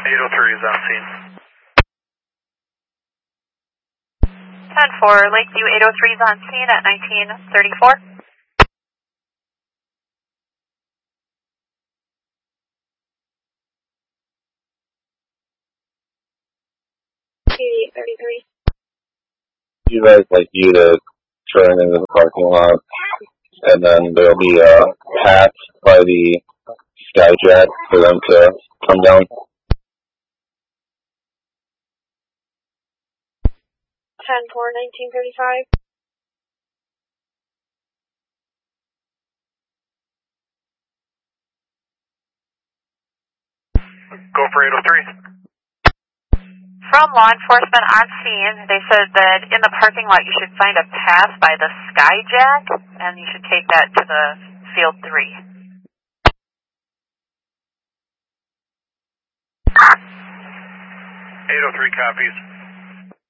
803 is on scene. 10-4, Lakeview 803 is on scene at 1934. You guys like you to turn into the parking lot, and then there'll be a path by the Skyjack for them to come down. 10-4, 1935. Go for 803. From law enforcement on scene, they said that in the parking lot you should find a path by the Skyjack, and you should take that to the field 3. 803 copies.